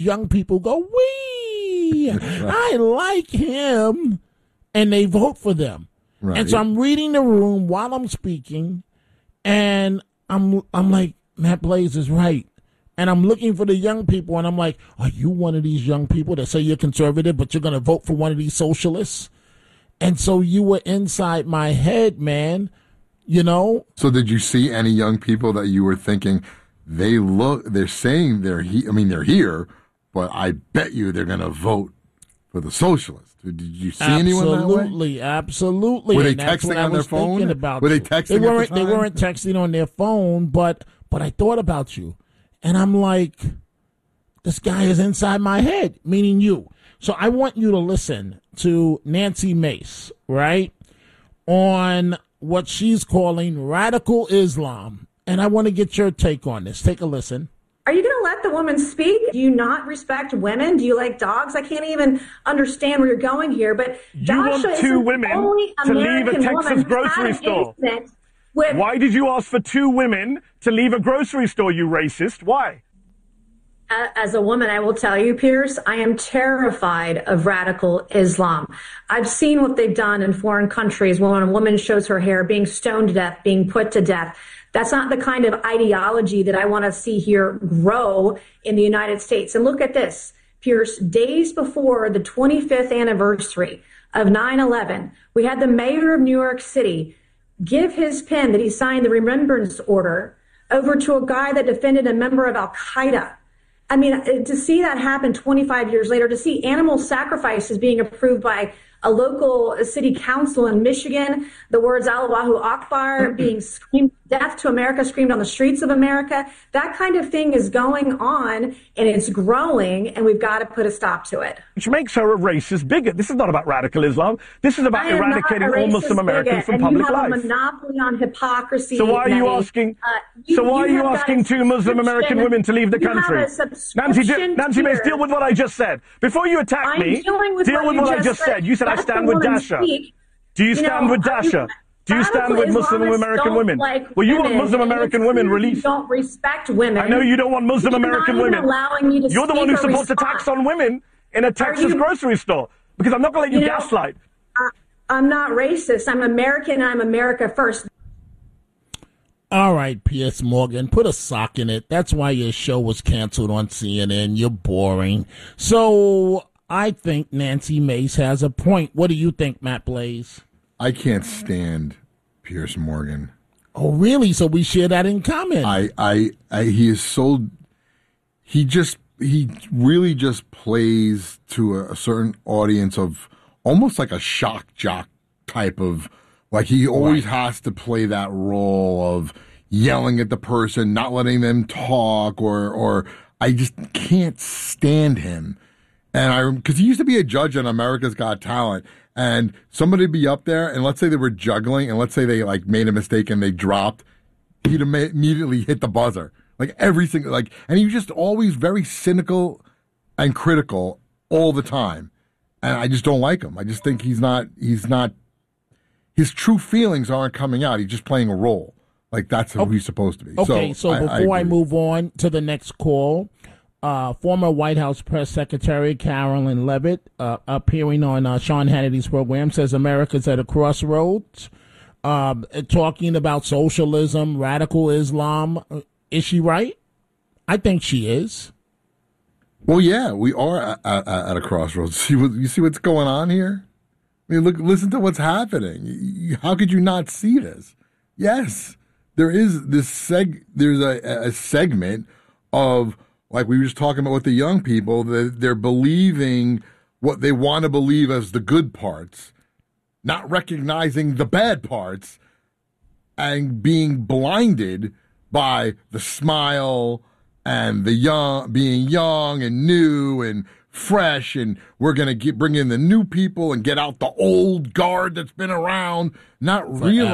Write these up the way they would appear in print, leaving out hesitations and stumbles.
young people go, wee, I like him, and they vote for them. Right. And so I'm reading the room while I'm speaking, and I'm like, Matt Blaze is right. And I'm looking for the young people, and I'm like, are you one of these young people that say you're conservative, but you're going to vote for one of these socialists? And so you were inside my head, man, you know? So did you see any young people that you were thinking, they're saying they're here, but I bet you they're going to vote for the socialists? Did you see anyone that way? Absolutely. Were they texting on their phone? Were they texting at the time? They weren't texting on their phone, but I thought about you. And I'm like, this guy is inside my head, meaning you. So I want you to listen to Nancy Mace, right, on what she's calling radical Islam. And I want to get your take on this. Take a listen. Are you going to let the woman speak? Do you not respect women? Do you like dogs? I can't even understand where you're going here. But you want two women to leave a Texas grocery store. Why did you ask for two women to leave a grocery store, you racist? Why? As a woman, I will tell you, Pierce, I am terrified of radical Islam. I've seen what they've done in foreign countries when a woman shows her hair, being stoned to death, being put to death. That's not the kind of ideology that I want to see here grow in the United States. And look at this, Pierce, days before the 25th anniversary of 9/11, we had the mayor of New York City give his pen that he signed the remembrance order over to a guy that defended a member of Al-Qaeda. I mean, to see that happen 25 years later, to see animal sacrifices being approved by a local city council in Michigan, the words Allahu Akbar being screamed, death to America, screamed on the streets of America. That kind of thing is going on, and it's growing, and we've got to put a stop to it. Which makes her a racist bigot. This is not about radical Islam. This is about eradicating all Muslim Americans from public life. You have a monopoly on hypocrisy. So why are you asking? Why are you asking two Muslim American women to leave the country? Nancy Mace, deal with what I just said. Before you attack me, deal with what I just said. You said I stand with Dasha. Do you stand with Dasha? Do you stand with Muslim American women? Well, you want Muslim American women released. You don't respect women. I know you don't want Muslim American women. You're the one who supports a tax on women in a Texas grocery store. Because I'm not going to let you gaslight. I'm not racist. I'm American. I'm America first. All right, Piers Morgan, put a sock in it. That's why your show was canceled on CNN. You're boring. So I think Nancy Mace has a point. What do you think, Matt Blaze? I can't stand Piers Morgan. Oh, really? So we share that in common. He is so, he really just plays to a certain audience of almost like a shock jock type of, like he always has to play that role of yelling at the person, not letting them talk, or I just can't stand him. And because he used to be a judge on America's Got Talent, and somebody would be up there, and let's say they were juggling, and let's say they like made a mistake and they dropped, he'd immediately hit the buzzer, like every single and he was just always very cynical and critical all the time, and I just don't like him. I just think he's not. His true feelings aren't coming out. He's just playing a role. Like that's who he's supposed to be. Okay, so before I move on to the next call. Former White House Press Secretary Carolyn Levitt, appearing on Sean Hannity's program, says America's at a crossroads, talking about socialism, radical Islam. Is she right? I think she is. Well, yeah, we are at a crossroads. You see what's going on here? I mean, listen to what's happening. How could you not see this? Yes, there is this there's a segment of, like we were just talking about with the young people, they're believing what they want to believe as the good parts, not recognizing the bad parts, and being blinded by the smile and the being young and new and fresh, and we're going to bring in the new people and get out the old guard that's been around, not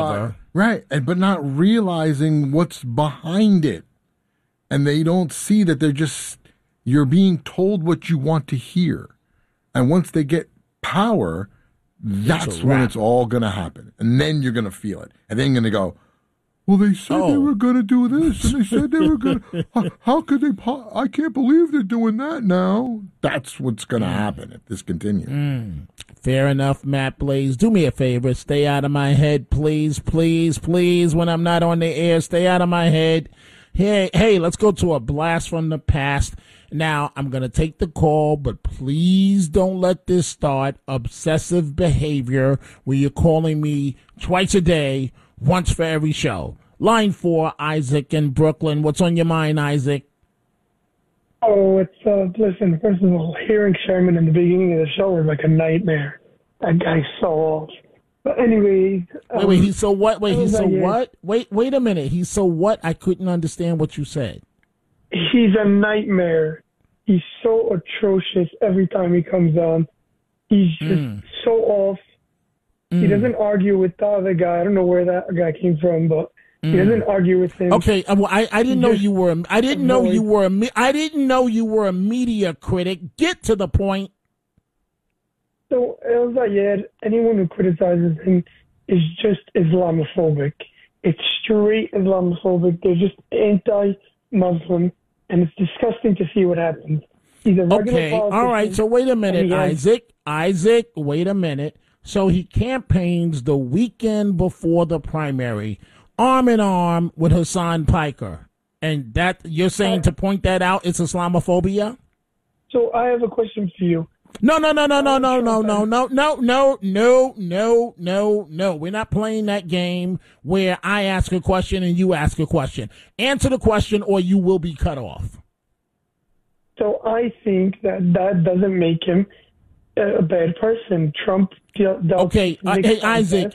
realizing what's behind it. And they don't see that you're being told what you want to hear. And once they get power, that's when it's all going to happen. And then you're going to feel it. And then you're going to go, well, they said they were going to do this, and they said they were going to. How could they? I can't believe they're doing that now. That's what's going to happen if this continues. Fair enough, Matt Blaze. Do me a favor. Stay out of my head, please, please, please. When I'm not on the air, stay out of my head. Hey, let's go to a blast from the past. Now, I'm going to take the call, but please don't let this start obsessive behavior where you're calling me twice a day, once for every show. Line 4, Isaac in Brooklyn. What's on your mind, Isaac? Oh, listen, first of all, hearing Sherman in the beginning of the show was like a nightmare. That guy's so off. But anyway. Wait, he's so what? Wait, he's so what? Wait a minute. He's so what? I couldn't understand what you said. He's a nightmare. He's so atrocious every time he comes on. He's just so off. He doesn't argue with the other guy. I don't know where that guy came from, but he doesn't argue with him. Okay, I didn't know you were. I didn't know you were. I didn't know you were a media critic. Get to the point. So it was like, anyone who criticizes him is just Islamophobic. It's straight Islamophobic. They're just anti-Muslim, and it's disgusting to see what happens. He's a regular politician. All right. So wait a minute, Isaac. Wait a minute. So he campaigns the weekend before the primary, arm in arm with Hassan Piker, and that you're saying to point that out, it's Islamophobia. So I have a question for you. No. We're not playing that game where I ask a question and you ask a question. Answer the question or you will be cut off. So I think that doesn't make him a bad person. Trump hey, Isaac,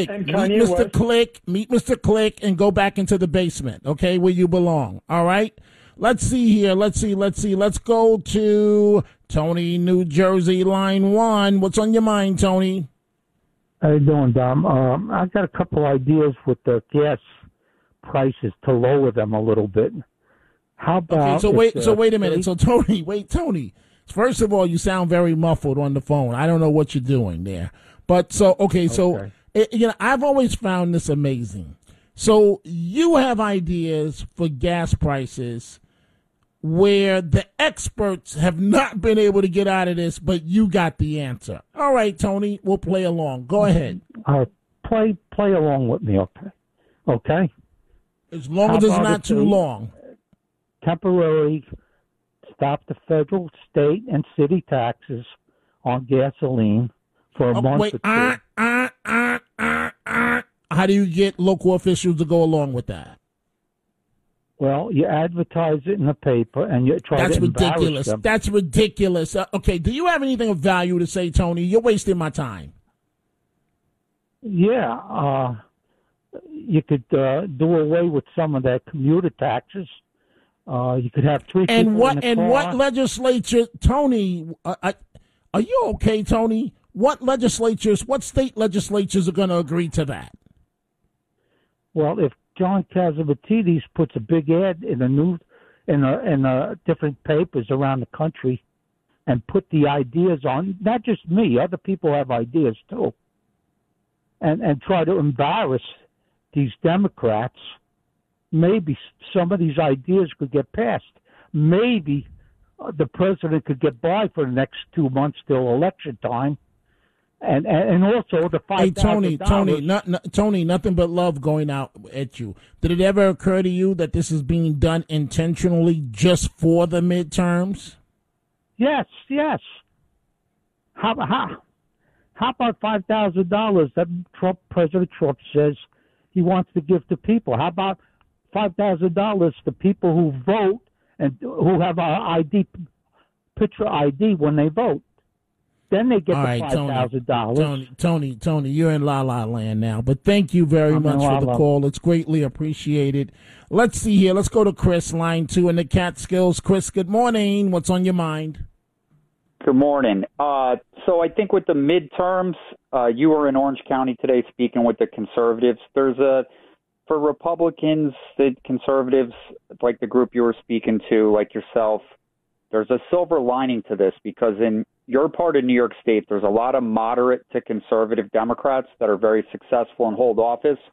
meet Mr. Click and go back into the basement, okay, where you belong. All right? Let's see here. Let's go to Tony, New Jersey, line 1. What's on your mind, Tony? How you doing, Dom? I got a couple ideas with the gas prices to lower them a little bit. How about? Okay, so wait a minute. So Tony. First of all, you sound very muffled on the phone. I don't know what you're doing there. But I've always found this amazing. So you have ideas for gas prices where the experts have not been able to get out of this, but you got the answer. All right, Tony, we'll play along. Go ahead. Play along with me, okay? As long as it's not too long. Temporarily stop the federal, state, and city taxes on gasoline for a month or two. How do you get local officials to go along with that? Well, you advertise it in the paper and you try to embarrass them. That's ridiculous. Okay, do you have anything of value to say, Tony? You're wasting my time. Yeah, you could do away with some of that commuter taxes. You could have 3 people what legislature, Tony? Are you okay, Tony? What state legislatures are going to agree to that? Well, if John Catsimatidis puts a big ad in different papers around the country and put the ideas on, not just me, other people have ideas too, and try to embarrass these Democrats, maybe some of these ideas could get passed. Maybe the president could get by for the next 2 months till election time. And also the $5,000. Hey, Tony, nothing but love going out at you. Did it ever occur to you that this is being done intentionally just for the midterms? Yes. How about $5,000 that President Trump says he wants to give to people? How about $5,000 to people who vote and who have our picture ID when they vote? Then they get the $5,000. Tony, you're in La La Land now. But thank you very much for the call. It's greatly appreciated. Let's see here. Let's go to Chris, line 2 in the Catskills. Chris, good morning. What's on your mind? Good morning. So I think with the midterms, you were in Orange County today speaking with the conservatives. For Republicans, the conservatives, like the group you were speaking to, like yourself, there's a silver lining to this because in your part of New York State, there's a lot of moderate to conservative Democrats that are very successful and hold office.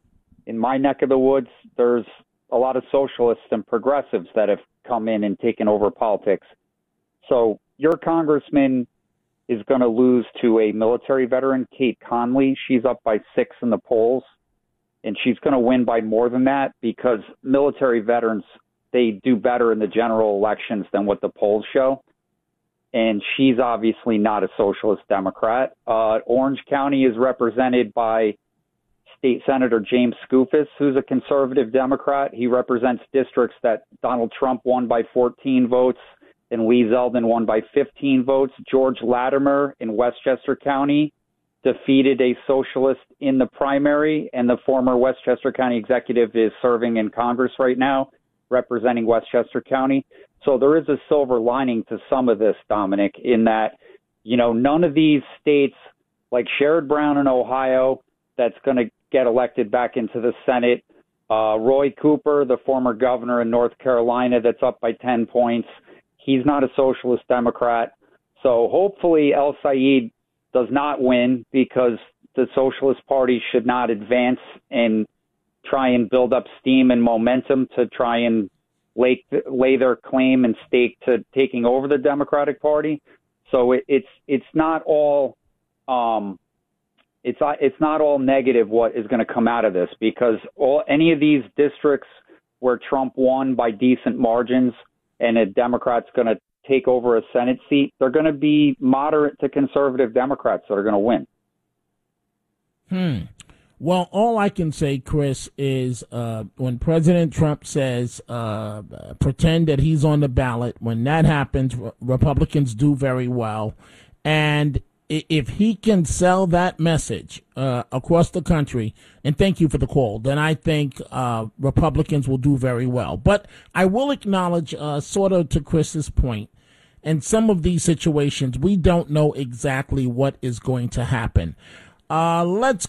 in my neck of the woods, there's a lot of socialists and progressives that have come in and taken over politics. So your congressman is going to lose to a military veteran, Kate Conley. She's up by 6 in the polls, and she's going to win by more than that because military veterans, they do better in the general elections than what the polls show. And she's obviously not a socialist Democrat. Orange County is represented by State Senator James Skoufis, who's a conservative Democrat. He represents districts that Donald Trump won by 14 votes and Lee Zeldin won by 15 votes. George Latimer in Westchester County defeated a socialist in the primary, and the former Westchester County executive is serving in Congress right now, representing Westchester County. So there is a silver lining to some of this, Dominic, in that, none of these states, like Sherrod Brown in Ohio, that's going to get elected back into the Senate. Roy Cooper, the former governor in North Carolina, that's up by 10 points. He's not a socialist Democrat. So hopefully El Sayed does not win because the Socialist Party should not advance and try and build up steam and momentum to try and lay their claim and stake to taking over the Democratic Party. So it's not all it's not all negative what is going to come out of this, because any of these districts where Trump won by decent margins and a Democrat's going to take over a Senate seat, they're going to be moderate to conservative Democrats that are going to win. Well, all I can say, Chris, is when President Trump says pretend that he's on the ballot, when that happens, Republicans do very well. And if he can sell that message across the country, and thank you for the call, then I think Republicans will do very well. But I will acknowledge, sort of to Chris's point, in some of these situations, we don't know exactly what is going to happen. Let's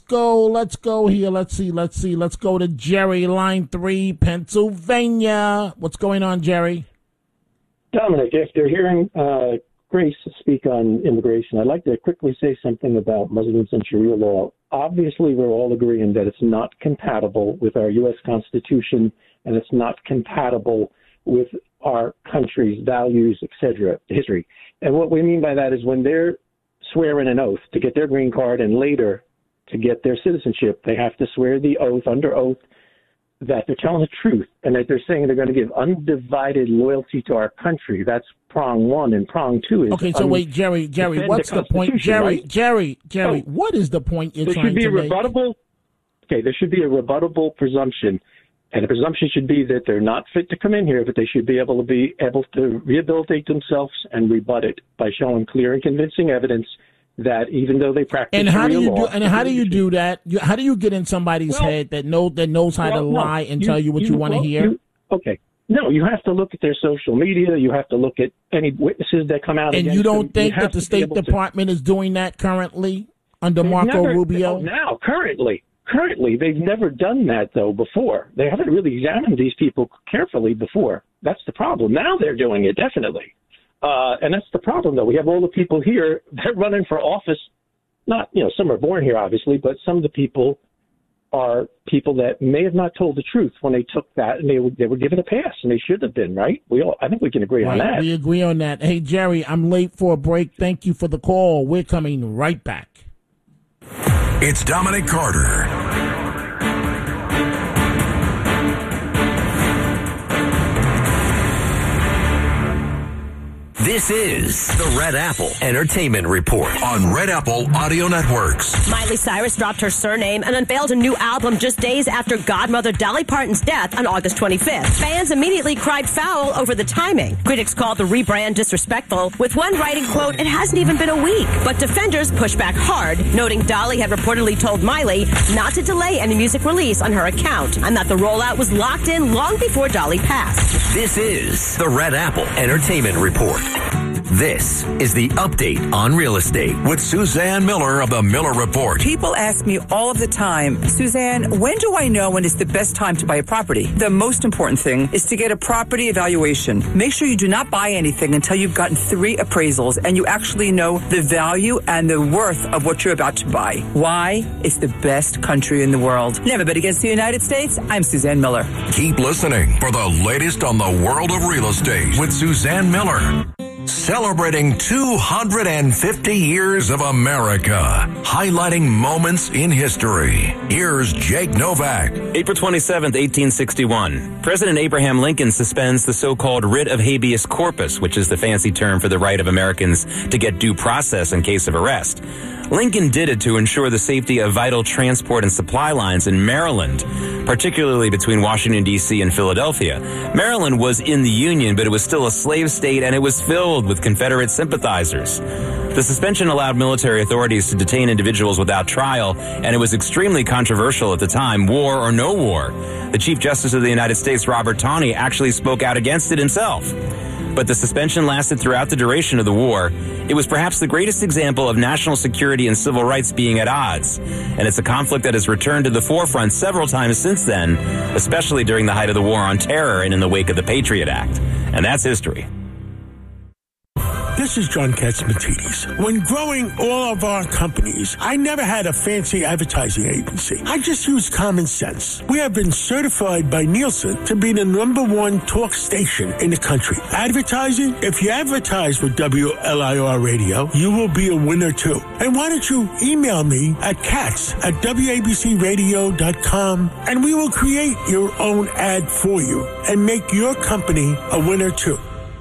go here. Let's see. Let's go to Jerry, line 3, Pennsylvania. What's going on, Jerry? Dominic, after hearing Grace speak on immigration, I'd like to quickly say something about Muslims and Sharia law. Obviously, we're all agreeing that it's not compatible with our U.S. Constitution, and it's not compatible with our country's values, etc., history. And what we mean by that is when they're swearing an oath to get their green card and later to get their citizenship, they have to swear the oath under oath that they're telling the truth and that they're saying they're going to give undivided loyalty to our country. That's prong 1, and prong 2 is okay. So wait, Jerry, what's the point? Jerry, what is the point you're trying to make? There should be a rebuttable presumption, and the presumption should be that they're not fit to come in here, but they should be able to rehabilitate themselves and rebut it by showing clear and convincing evidence that even though they practice how do you do that? How do you get in somebody's head that knows how to lie and tell you what you want to hear? No, you have to look at their social media. You have to look at any witnesses that come out. And you don't think that the State Department is doing that currently under Marco Rubio? Now, currently, they've never done that, though, before. They haven't really examined these people carefully before. That's the problem. Now they're doing it, definitely. And that's the problem, though. We have all the people here, they're running for office. Not, some are born here, obviously, but some of the people are people that may have not told the truth when they took that, and they were given a pass, and they should have been, right? I think we can agree on that. We agree on that. Hey, Jerry, I'm late for a break. Thank you for the call. We're coming right back. It's Dominic Carter. This is the Red Apple Entertainment Report on Red Apple Audio Networks. Miley Cyrus dropped her surname and unveiled a new album just days after godmother Dolly Parton's death on August 25th. Fans immediately cried foul over the timing. Critics called the rebrand disrespectful, with one writing, quote, "It hasn't even been a week." But defenders pushed back hard, noting Dolly had reportedly told Miley not to delay any music release on her account, and that the rollout was locked in long before Dolly passed. This is the Red Apple Entertainment Report. This is the Update on Real Estate with Suzanne Miller of the Miller Report. People ask me all of the time, Suzanne, when do I know when it's the best time to buy a property? The most important thing is to get a property evaluation. Make sure you do not buy anything until you've gotten 3 appraisals and you actually know the value and the worth of what you're about to buy. Why? It's the best country in the world. Never bet against the United States. I'm Suzanne Miller. Keep listening for the latest on the world of real estate with Suzanne Miller. Celebrating 250 years of America, highlighting moments in history. Here's Jake Novak. April 27th, 1861. President Abraham Lincoln suspends the so-called writ of habeas corpus, which is the fancy term for the right of Americans to get due process in case of arrest. Lincoln did it to ensure the safety of vital transport and supply lines in Maryland, particularly between Washington, D.C. and Philadelphia. Maryland was in the Union, but it was still a slave state, and it was filled with Confederate sympathizers. The suspension allowed military authorities to detain individuals without trial, and it was extremely controversial at the time, war or no war. The Chief Justice of the United States, Robert Taney, actually spoke out against it himself. But the suspension lasted throughout the duration of the war. It was perhaps the greatest example of national security and civil rights being at odds. And it's a conflict that has returned to the forefront several times since then, especially during the height of the War on Terror and in the wake of the Patriot Act. And that's history. This is John Katzmatidis. When growing all of our companies, I never had a fancy advertising agency. I just used common sense. We have been certified by Nielsen to be the #1 talk station in the country. Advertising? If you advertise with WLIR Radio, you will be a winner too. And why don't you email me at katz@wabcradio.com and we will create your own ad for you and make your company a winner too.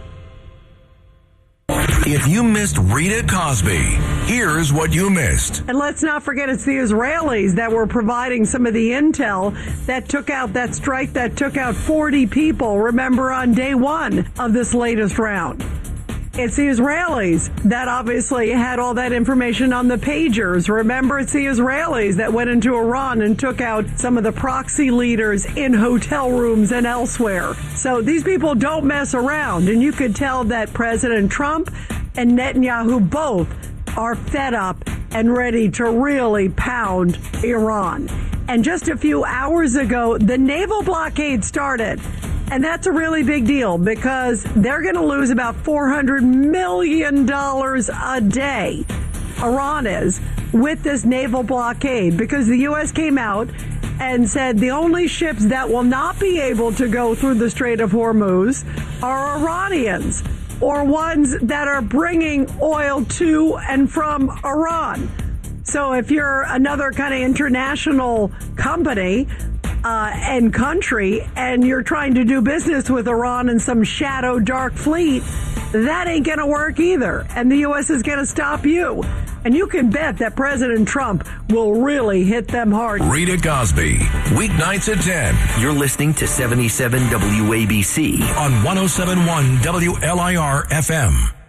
If you missed Rita Cosby, here's what you missed. And let's not forget it's the Israelis that were providing some of the intel that took out that strike that took out 40 people, remember, on day 1 of this latest round. It's the Israelis that obviously had all that information on the pagers. Remember, it's the Israelis that went into Iran and took out some of the proxy leaders in hotel rooms and elsewhere. So these people don't mess around. And you could tell that President Trump and Netanyahu both are fed up and ready to really pound Iran. And just a few hours ago, the naval blockade started. And that's a really big deal because they're going to lose about $400 million a day, Iran is, with this naval blockade because the U.S. came out and said the only ships that will not be able to go through the Strait of Hormuz are Iranians or ones that are bringing oil to and from Iran. So if you're another kind of international company and country, and you're trying to do business with Iran and some shadow dark fleet, that ain't going to work either. And the U.S. is going to stop you. And you can bet that President Trump will really hit them hard. Rita Cosby, weeknights at 10. You're listening to 77 WABC on 107.1 WLIR FM.